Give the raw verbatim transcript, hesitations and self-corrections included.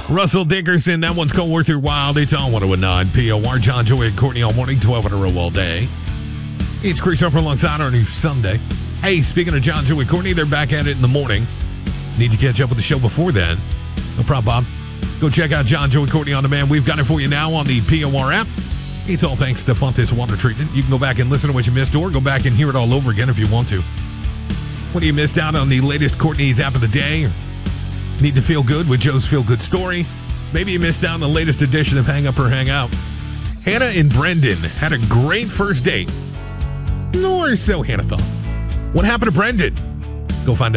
Russell Dickerson, that one's called Worth Your While. It's on one oh nine P O R. John, Joey, and Courtney all morning, twelve in a row all day. It's Chris Harper alongside on your Sunday. Hey, speaking of John, Joey, and Courtney, they're back at it in the morning. Need to catch up with the show before then. No problem, Bob. Go check out John, Joey, Courtney on demand. We've got it for you now on the P O R app. It's all thanks to Fontes Water Treatment. You can go back and listen to what you missed or go back and hear it all over again if you want to. Whether you missed out on the latest Courtney's app of the day or need to feel good with Joe's Feel Good story, maybe you missed out on the latest edition of Hang Up or Hang Out. Hannah and Brendan had a great first date. Nor so Hannah thought. What happened to Brendan? Go find out.